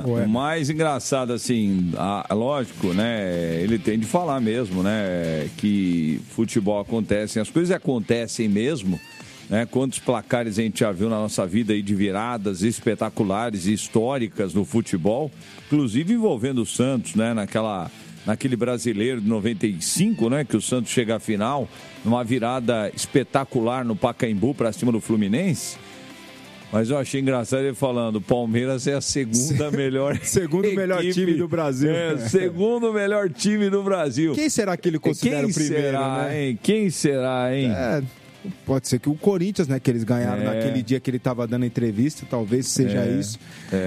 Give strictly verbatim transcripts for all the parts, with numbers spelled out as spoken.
o mais engraçado, assim, a, lógico, né, ele tem de falar mesmo, né, que futebol acontece, as coisas acontecem mesmo, né, quantos placares a gente já viu na nossa vida aí de viradas espetaculares e históricas no futebol, inclusive envolvendo o Santos, né, naquela... naquele brasileiro de noventa e cinco, né, que o Santos chega à final, numa virada espetacular no Pacaembu para cima do Fluminense. Mas eu achei engraçado ele falando, o Palmeiras é a segunda melhor segundo equipe, melhor time do Brasil. É, segundo melhor time do Brasil. Quem será que ele considera Quem o primeiro, será, né? Hein? Quem será, hein? É, pode ser que o Corinthians, né, que eles ganharam É. naquele dia que ele estava dando entrevista, talvez seja É. isso.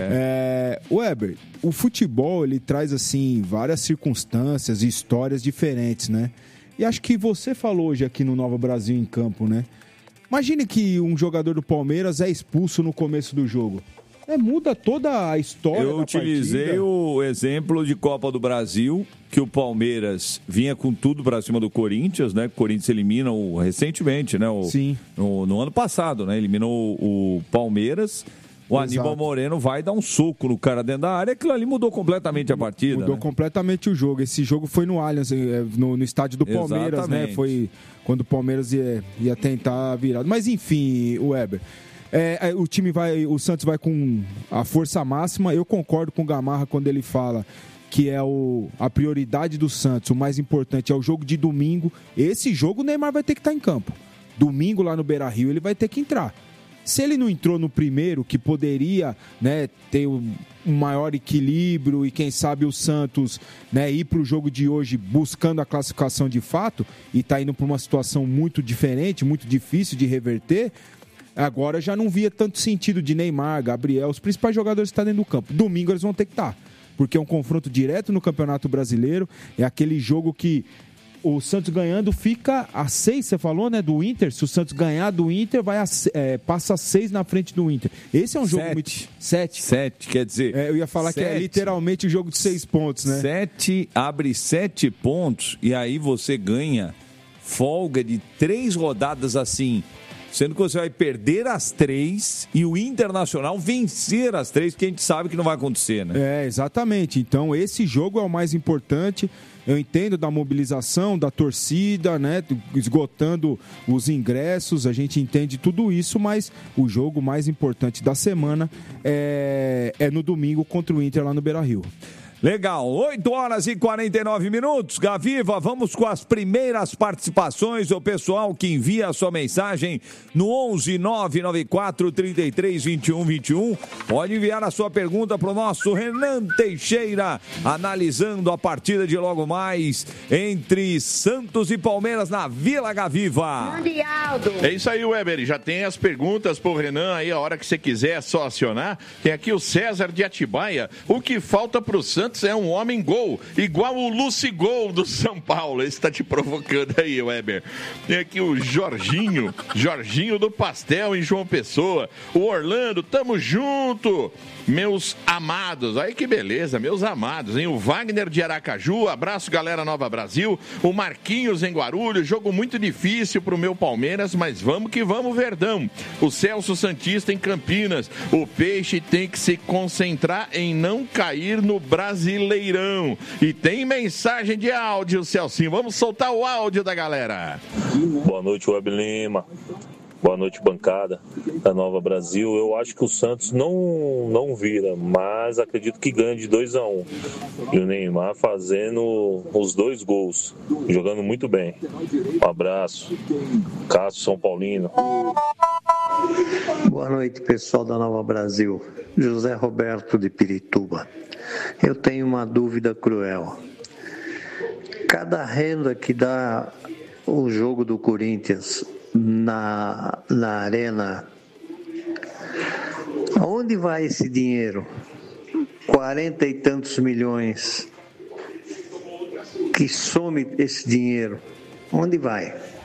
É. É, Weber, o futebol, ele traz, assim, várias circunstâncias e histórias diferentes, né? E acho que você falou hoje aqui no Nova Brasil em Campo, né? Imagine que um jogador do Palmeiras é expulso no começo do jogo. É, muda toda a história Eu da utilizei partida. o exemplo de Copa do Brasil, que o Palmeiras vinha com tudo para cima do Corinthians, né? O Corinthians elimina o, recentemente, né? O, Sim. No, no ano passado, né? Eliminou o, o Palmeiras. O Exato. Aníbal Moreno vai dar um soco no cara dentro da área. Aquilo ali mudou completamente a partida. Mudou né? completamente o jogo. Esse jogo foi no Allianz, eh, no, no estádio do Palmeiras, Exatamente. né? Foi quando o Palmeiras ia, ia tentar virar. Mas enfim, o Weber. É, o time vai, o Santos vai com a força máxima. Eu concordo com o Gamarra quando ele fala que é o, a prioridade do Santos, o mais importante é o jogo de domingo. Esse jogo o Neymar vai ter que estar em campo. Domingo lá no Beira-Rio ele vai ter que entrar. Se ele não entrou no primeiro, que poderia, né, ter um maior equilíbrio e quem sabe o Santos, né, ir para o jogo de hoje buscando a classificação de fato e está indo para uma situação muito diferente, muito difícil de reverter, agora já não via tanto sentido de Neymar, Gabriel, os principais jogadores que estão dentro do campo. Domingo eles vão ter que estar, porque é um confronto direto no Campeonato Brasileiro, é aquele jogo que o Santos ganhando fica a seis, você falou, né, do Inter. Se o Santos ganhar do Inter, vai a, é, passa a seis na frente do Inter. Esse é um jogo Sete. muito... Sete. Sete, quer dizer... É, eu ia falar sete. que é literalmente o jogo de seis pontos, né? Sete, abre sete pontos e aí você ganha folga de três rodadas assim, sendo que você vai perder as três e o Internacional vencer as três, que a gente sabe que não vai acontecer, né? É, exatamente. Então, esse jogo é o mais importante. Eu entendo da mobilização, da torcida, né? Esgotando os ingressos, a gente entende tudo isso, mas o jogo mais importante da semana é, é no domingo contra o Inter lá no Beira-Rio. Legal, oito horas e quarenta e nove minutos, Gaviva, vamos com as primeiras participações do pessoal que envia a sua mensagem no onze nove nove quatro, trinta e três, vinte e um, vinte e um. Pode enviar a sua pergunta para o nosso Renan Teixeira, analisando a partida de logo mais entre Santos e Palmeiras na Vila Gaviva. É isso aí, Weber, já tem as perguntas pro Renan aí, a hora que você quiser é só acionar. Tem aqui o César de Atibaia, o que falta pro Santos é um homem gol, igual o Lucigol do São Paulo. Esse tá te provocando aí, Weber. Tem aqui o Jorginho, Jorginho do Pastel em João Pessoa. O Orlando, tamo junto, meus amados. Aí que beleza, meus amados, hein? O Wagner de Aracaju, abraço galera Nova Brasil. O Marquinhos em Guarulhos, jogo muito difícil pro meu Palmeiras, mas vamos que vamos, Verdão. O Celso Santista em Campinas, o Peixe tem que se concentrar em não cair no Brasileirão. E tem mensagem de áudio, Celcinho. Vamos soltar o áudio da galera. Boa noite, Web Lima. Boa noite, bancada da Nova Brasil. Eu acho que o Santos não, não vira, mas acredito que ganha de dois a um. E o Neymar fazendo os dois gols, jogando muito bem. Um abraço. Cássio São Paulino. Boa noite, pessoal da Nova Brasil. José Roberto de Pirituba. Eu tenho uma dúvida cruel. Cada renda que dá o jogo do Corinthians na, na arena, aonde vai esse dinheiro? Quarenta e tantos milhões. Que some esse dinheiro? Onde vai?